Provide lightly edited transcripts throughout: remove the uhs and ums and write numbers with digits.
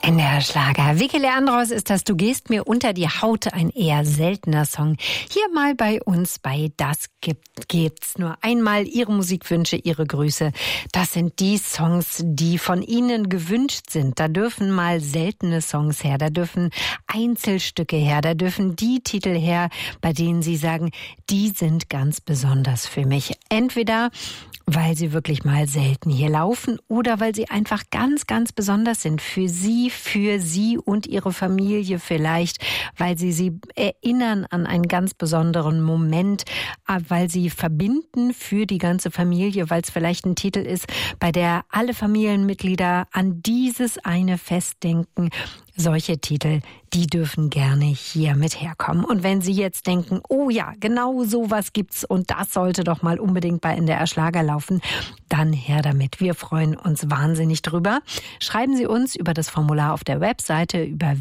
NDR Schlager. Vicky Leandros ist das Du gehst mir unter die Haut, ein eher seltener Song. Hier mal bei uns bei Das gibt's nur einmal. Ihre Musikwünsche, Ihre Grüße. Das sind die Songs, die von Ihnen gewünscht sind. Da dürfen mal seltene Songs her, da dürfen Einzelstücke her, da dürfen die Titel her, bei denen Sie sagen, die sind ganz besonders für mich. Entweder weil sie wirklich mal selten hier laufen oder weil sie einfach ganz, ganz besonders sind für Sie und Ihre Familie vielleicht, weil sie erinnern an einen ganz besonderen Moment, weil sie verbinden für die ganze Familie, weil es vielleicht ein Titel ist, bei der alle Familienmitglieder an dieses eine Fest denken. Solche Titel, die dürfen gerne hier mit herkommen. Und wenn Sie jetzt denken, oh ja, genau sowas gibt's und das sollte doch mal unbedingt bei NDR Schlager laufen, dann her damit. Wir freuen uns wahnsinnig drüber. Schreiben Sie uns über das Formular auf der Webseite über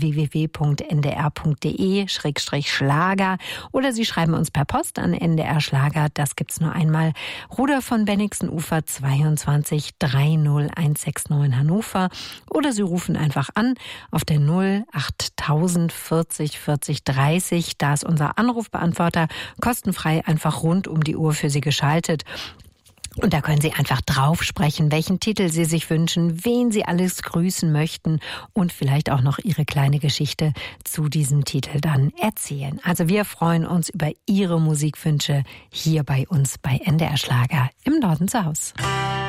www.ndr.de/Schlager oder Sie schreiben uns per Post an NDR Schlager. Das gibt's nur einmal. Ruder von Bennigsenufer 22 30169 Hannover. Oder Sie rufen einfach an auf der 08000 40 40 30. Da ist unser Anrufbeantworter kostenfrei einfach rund um die Uhr für Sie geschaltet. Und da können Sie einfach drauf sprechen, welchen Titel Sie sich wünschen, wen Sie alles grüßen möchten und vielleicht auch noch Ihre kleine Geschichte zu diesem Titel dann erzählen. Also wir freuen uns über Ihre Musikwünsche hier bei uns bei NDR Schlager im Norden zu Hause.